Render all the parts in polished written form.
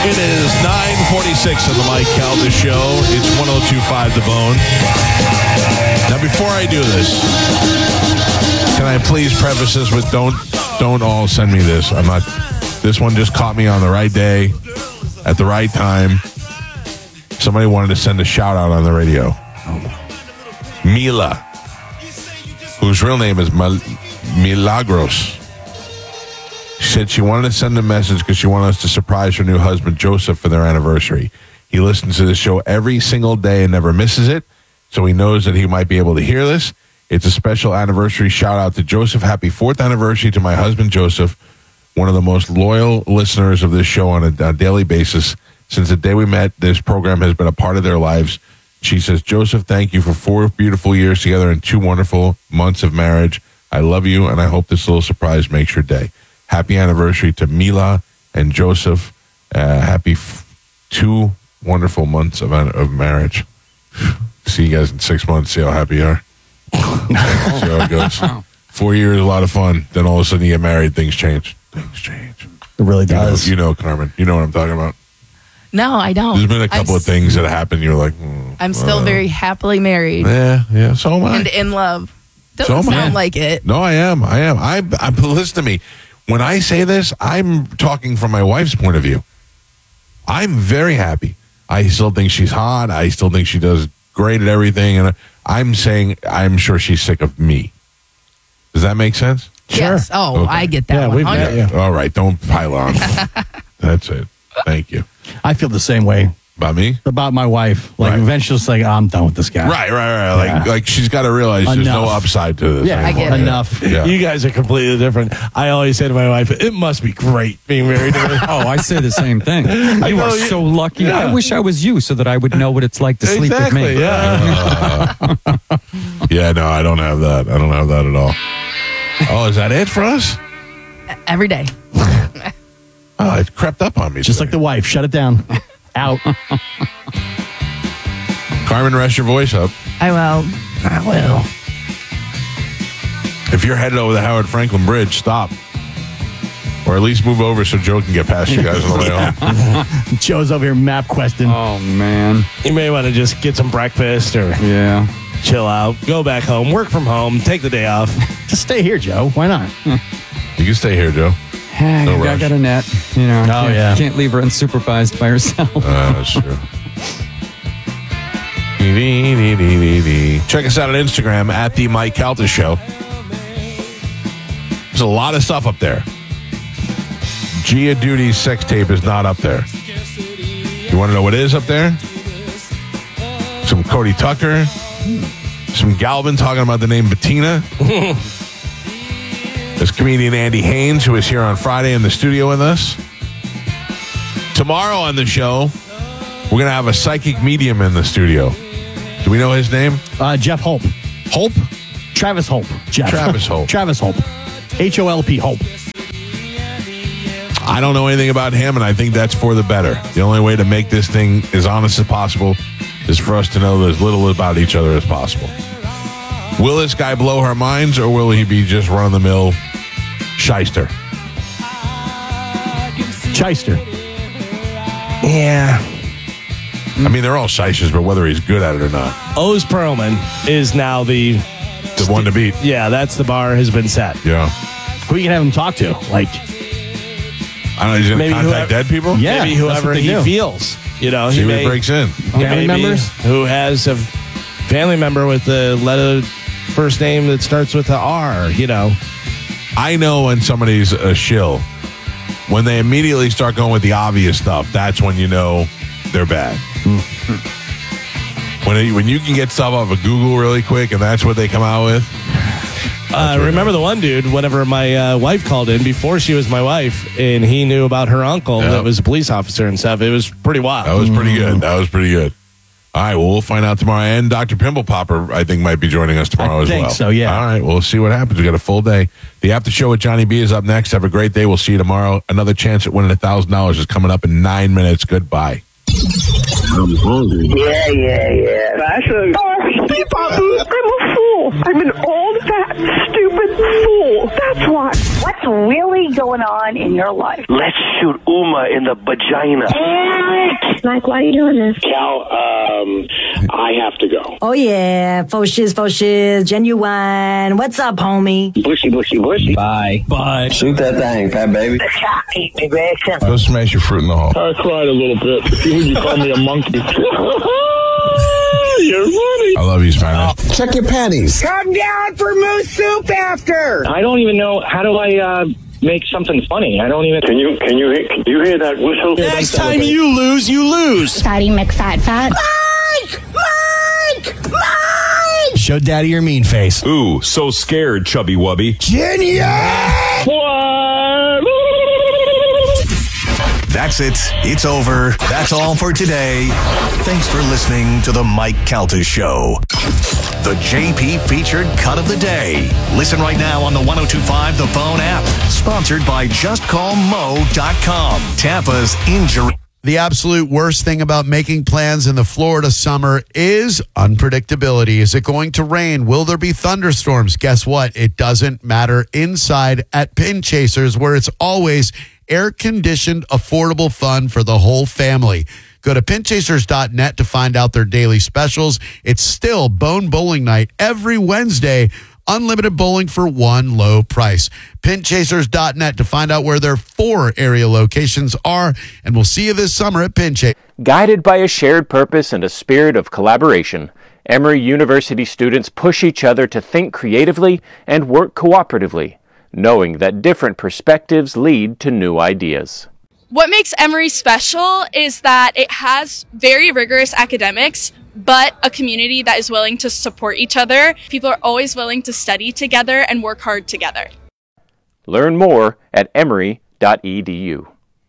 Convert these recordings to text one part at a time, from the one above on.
It is 9:46 on the Mike Calda Show. It's 102.5 The Bone. Now, before I do this, can I please preface this with don't all send me this. I'm not. This one just caught me on the right day, at the right time. Somebody wanted to send a shout out on the radio. Mila, whose real name is Milagros. She said she wanted to send a message because she wanted us to surprise her new husband, Joseph, for their anniversary. He listens to the show every single day and never misses it, so he knows that he might be able to hear this. It's a special anniversary shout out to Joseph. Happy 4th anniversary to my husband, Joseph, one of the most loyal listeners of this show on a daily basis. Since the day we met, this program has been a part of their lives. She says, Joseph, thank you for 4 beautiful years together and 2 wonderful months of marriage. I love you, and I hope this little surprise makes your day. Happy anniversary to Mila and Joseph. Happy 2 wonderful months of marriage. See you guys in 6 months. See how happy you are. See how it goes. 4 years, a lot of fun. Then all of a sudden you get married, things change. Things change. It really does. You know, Carmen. You know what I'm talking about. No, I don't. There's been a couple of things that happened. You're like, I'm still very happily married. Yeah. So am I. And in love. Doesn't sound like it. No, I am. Listen to me. When I say this, I'm talking from my wife's point of view. I'm very happy. I still think she's hot. I still think she does great at everything. And I'm saying I'm sure she's sick of me. Does that make sense? Yes. Sure. Oh, okay. I get that. Yeah, we've met you. All right. Don't pile on. That's it. Thank you. I feel the same way. About me? About my wife. Like, eventually it's like, I'm done with this guy. Right. Like she's got to realize there's no upside to this. Yeah, anymore. I get it. Enough. Yeah. You guys are completely different. I always say to my wife, it must be great being married to her. Oh, I say the same thing. You are so lucky. Yeah. I wish I was you so that I would know what it's like to sleep with me. Yeah. Yeah, no, I don't have that. I don't have that at all. Oh, is that it for us? Every day. Oh, it crept up on me. Just today. like the wife. Shut it down. Out. Carmen, rest your voice up. I will. If you're headed over the Howard Franklin Bridge, stop. Or at least move over so Joe can get past you guys on the way home. Joe's over here map questing. Oh, man. You may want to just get some breakfast or chill out, go back home, work from home, take the day off. Just stay here, Joe. Why not? You can stay here, Joe. No I rush. got a net. You know, can't leave her unsupervised by herself. That's true. Check us out on Instagram at the Mike Calta Show. There's a lot of stuff up there. Gia Duty's sex tape is not up there. You want to know what is up there? Some Cody Tucker. Some Galvin talking about the name Bettina. There's comedian Andy Haynes, who is here on Friday in the studio with us. Tomorrow on the show, we're going to have a psychic medium in the studio. Do we know his name? Jeff Hope. Hope? Travis Hope. Jeff. Travis Hope. Travis Hope. HOLP Hope. I don't know anything about him, and I think that's for the better. The only way to make this thing as honest as possible is for us to know as little about each other as possible. Will this guy blow our minds, or will he be just run-of-the-mill shyster? Shyster. Yeah. I mean, they're all shysters, but whether he's good at it or not. Oz Perlman is now the one to beat. Yeah, that's the bar has been set. Yeah. Who you can have him talk to? Like, I don't know, he's going to contact dead people? Yeah, maybe that's whoever what they he do. feels. You know, See he what may, breaks in. Family members? Who has a family member with the letter first name that starts with a R, you know. I know when somebody's a shill. When they immediately start going with the obvious stuff, that's when you know they're bad. When you can get stuff off of Google really quick and that's what they come out with. Remember the one dude, whenever my wife called in, before she was my wife, and he knew about her uncle that was a police officer and stuff. It was pretty wild. That was pretty good. All right, well, we'll find out tomorrow. And Dr. Pimple Popper, I think, might be joining us tomorrow as well. I think so, yeah. All right, we'll see what happens. We got a full day. The After Show with Johnny B is up next. Have a great day. We'll see you tomorrow. Another chance at winning $1,000 is coming up in 9 minutes. Goodbye. I'm hungry. Yeah. Actually, Steve Papu, I'm a fool. I'm an old, fat, stupid fool. That's why. what's really going on in your life? Let's shoot Uma in the vagina. Eric! Mike, why are you doing this? Cal, I have to go. Oh, yeah. Faux shiz, genuine. What's up, homie? Bushy. Bye. Bye. Shoot that thing, fat baby. Eat me, bitch. Go smash your fruit in the hall. I cried a little bit. You call me a monkey. You're funny. I love you, Spanish. Check your panties. Come down for moose soup after. I don't even know, how do I, make something funny? I don't even... Can you hear that whistle? Next time you lose. Fatty McFat. Mike! Show daddy your mean face. Ooh, so scared, chubby wubby. Genius! What? That's it. It's over. That's all for today. Thanks for listening to The Mike Calta Show. The JP featured cut of the day. Listen right now on the 102.5 The Bone app. Sponsored by JustCallMo.com. Tampa's injury. The absolute worst thing about making plans in the Florida summer is unpredictability. Is it going to rain? Will there be thunderstorms? Guess what? It doesn't matter inside at Pin Chasers, where it's always air-conditioned, affordable fun for the whole family. Go to pinchasers.net to find out their daily specials. It's still Bone Bowling Night every Wednesday. Unlimited bowling for one low price. Pinchasers.net to find out where their 4 area locations are. And we'll see you this summer at Pinchasers. Guided by a shared purpose and a spirit of collaboration, Emory University students push each other to think creatively and work cooperatively, knowing that different perspectives lead to new ideas. What makes Emory special is that it has very rigorous academics, but a community that is willing to support each other. People are always willing to study together and work hard together. Learn more at emory.edu.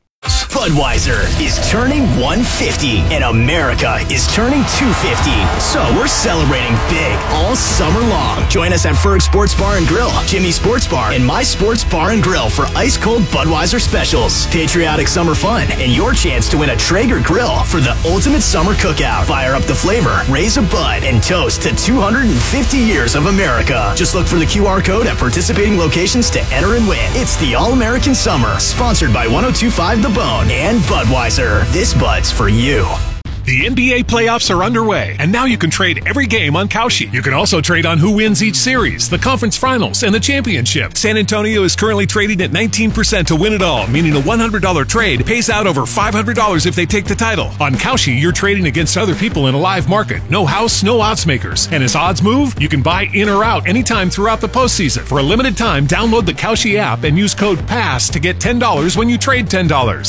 Budweiser is turning 150 and America is turning 250. So we're celebrating big all summer long. Join us at Ferg Sports Bar and Grill, Jimmy Sports Bar, and My Sports Bar and Grill for ice cold Budweiser specials, patriotic summer fun, and your chance to win a Traeger grill for the ultimate summer cookout. Fire up the flavor, raise a bud, and toast to 250 years of America. Just look for the QR code at participating locations to enter and win. It's the All-American Summer, sponsored by 102.5 The Bone and Budweiser. This Bud's for you. The NBA playoffs are underway, and now you can trade every game on Kalshi. You can also trade on who wins each series, the conference finals, and the championship. San Antonio is currently trading at 19% to win it all, meaning a $100 trade pays out over $500 if they take the title. On Kalshi, you're trading against other people in a live market. No house, no odds makers. And as odds move, you can buy in or out anytime throughout the postseason. For a limited time, download the Kalshi app and use code PASS to get $10 when you trade $10.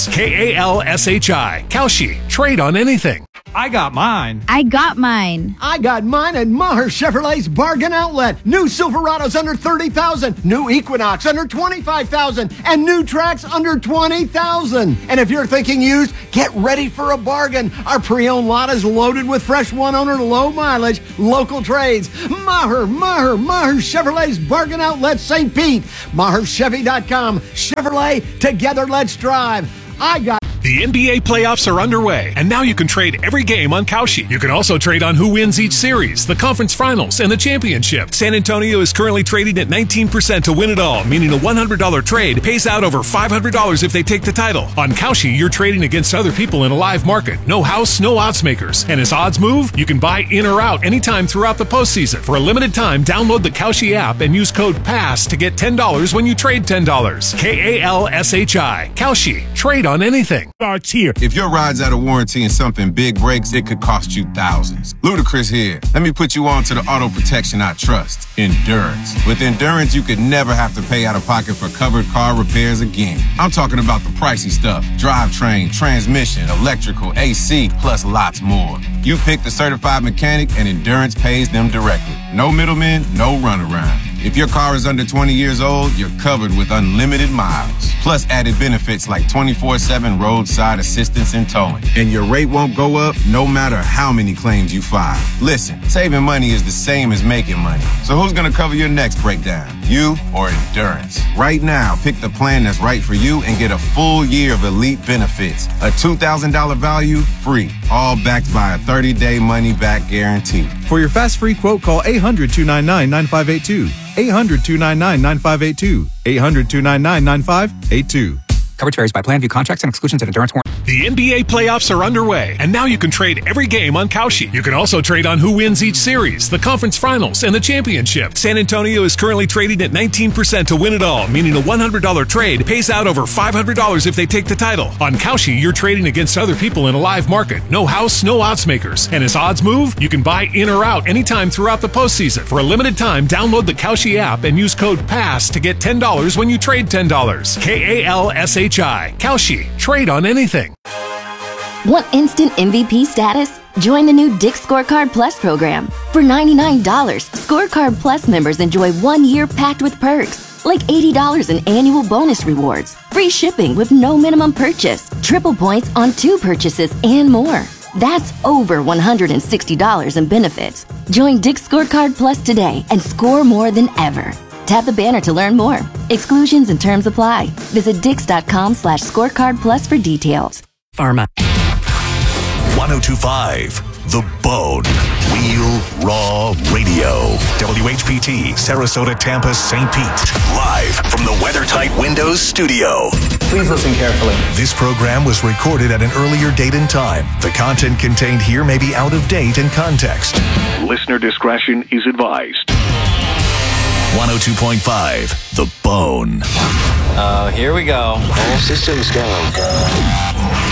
KALSHI. Kalshi. Trade on anything. I got mine. I got mine. I got mine at Maher Chevrolet's Bargain Outlet. New Silverados under $30,000, new Equinox under $25,000, and new Trax under $20,000. And if you're thinking used, get ready for a bargain. Our pre-owned lot is loaded with fresh one-owner, low mileage, local trades. Maher Chevrolet's Bargain Outlet, St. Pete. MaherChevy.com. Chevrolet, together let's drive. I got The NBA playoffs are underway, and now you can trade every game on Kalshi. You can also trade on who wins each series, the conference finals, and the championship. San Antonio is currently trading at 19% to win it all, meaning a $100 trade pays out over $500 if they take the title. On Kalshi, you're trading against other people in a live market. No house, no odds makers. And as odds move, you can buy in or out anytime throughout the postseason. For a limited time, download the Kalshi app and use code PASS to get $10 when you trade $10. KALSHI. Kalshi. Trade on anything. Starts here. If your ride's out of warranty and something big breaks, it could cost you thousands. Ludacris here. Let me put you on to the auto protection I trust. Endurance. With Endurance, you could never have to pay out of pocket for covered car repairs again. I'm talking about the pricey stuff. Drivetrain, transmission, electrical, AC, plus lots more. You pick the certified mechanic and Endurance pays them directly. No middlemen, no runaround. If your car is under 20 years old, you're covered with unlimited miles. Plus added benefits like 24/7 roadside assistance and towing. And your rate won't go up no matter how many claims you file. Listen, saving money is the same as making money. So who's going to cover your next breakdown? You or Endurance? Right now, pick the plan that's right for you and get a full year of elite benefits. A $2,000 value, free. All backed by a 30-day money-back guarantee. For your fast free quote, call 800-299-9582. 800-299-9582. 800-299-9582. Coverage varies by plan. View contracts and exclusions at Endurance Warranty. The NBA playoffs are underway, and now you can trade every game on Kalshi. You can also trade on who wins each series, the conference finals, and the championship. San Antonio is currently trading at 19% to win it all, meaning a $100 trade pays out over $500 if they take the title. On Kalshi, you're trading against other people in a live market. No house, no odds makers. And as odds move, you can buy in or out anytime throughout the postseason. For a limited time, download the Kalshi app and use code PASS to get $10 when you trade $10. KALSHI. Kalshi. Trade on anything. Want instant MVP status? Join the new Dick's Scorecard Plus program. For $99, Scorecard Plus members enjoy 1 year packed with perks, like $80 in annual bonus rewards, free shipping with no minimum purchase, triple points on 2 purchases, and more. That's over $160 in benefits. Join Dick's Scorecard Plus today and score more than ever. Tap the banner to learn more. Exclusions and terms apply. Visit Dix.com/scorecard plus for details. Pharma. 1025, The Bone. Real Raw Radio. WHPT, Sarasota, Tampa, St. Pete. Live from the WeatherTight Windows studio. Please listen carefully. This program was recorded at an earlier date and time. The content contained here may be out of date in context. Listener discretion is advised. 102.5, The Bone. Here we go. All systems go.